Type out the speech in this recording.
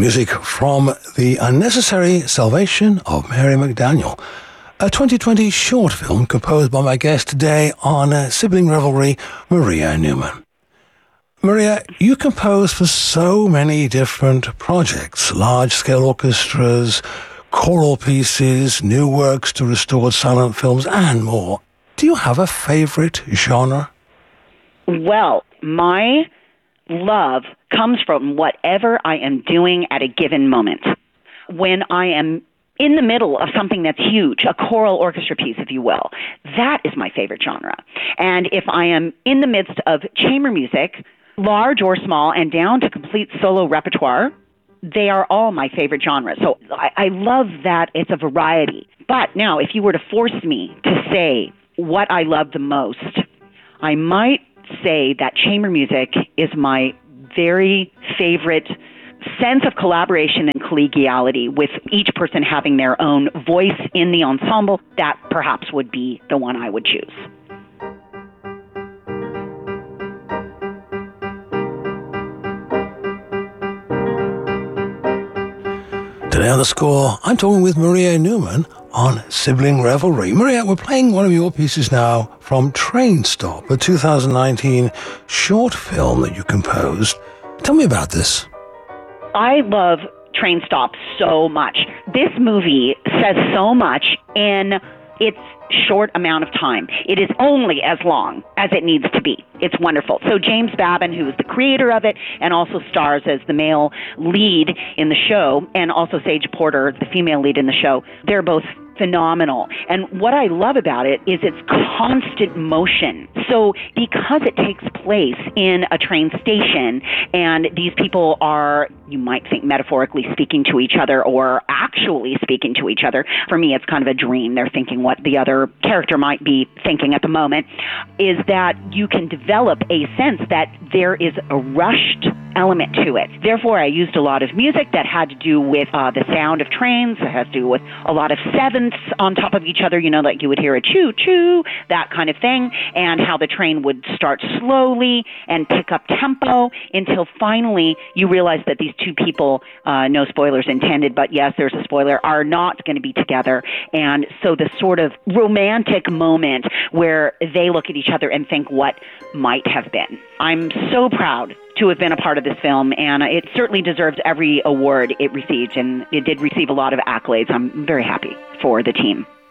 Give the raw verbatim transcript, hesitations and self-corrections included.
music from The Unnecessary Salvation of Mary McDaniel, a twenty twenty short film composed by my guest today on uh, Sibling Revelry, Maria Newman. Maria, you compose for so many different projects, large-scale orchestras, choral pieces, new works to restored silent films, and more. Do you have a favorite genre? Well, my love comes from whatever I am doing at a given moment. When I am in the middle of something that's huge, a choral orchestra piece, if you will, that is my favorite genre. And if I am in the midst of chamber music, large or small, and down to complete solo repertoire, they are all my favorite genres. So I, I love that it's a variety. But now, if you were to force me to say what I love the most, I might say that chamber music is my very favorite sense of collaboration and collegiality, with each person having their own voice in the ensemble. That perhaps would be the one I would choose. Today on The Score, I'm talking with Maria Newman on Sibling Revelry. Maria, we're playing one of your pieces now from Train Stop, a two thousand nineteen short film that you composed. Tell me about this. I love Train Stop so much. This movie says so much in its short amount of time. It is only as long as it needs to be. It's wonderful. So James Babin, who is the creator of it and also stars as the male lead in the show, and also Sage Porter, the female lead in the show, they're both phenomenal. And what I love about it is its constant motion. So because it takes place in a train station and these people are, you might think, metaphorically speaking to each other or actually speaking to each other. For me, it's kind of a dream. They're thinking what the other character might be thinking at the moment, is that you can develop a sense that there is a rushed element to it. Therefore, I used a lot of music that had to do with uh, the sound of trains. It has to do with a lot of sevenths on top of each other, you know, like you would hear a choo-choo, that kind of thing, and how the train would start slowly and pick up tempo until finally you realize that these two people, uh, no spoilers intended, but yes, there's a spoiler, are not going to be together. And so the sort of romantic moment where they look at each other and think what might have been. I'm so proud to have been a part of this film, and it certainly deserves every award it received, and it did receive a lot of accolades. I'm very happy for the team.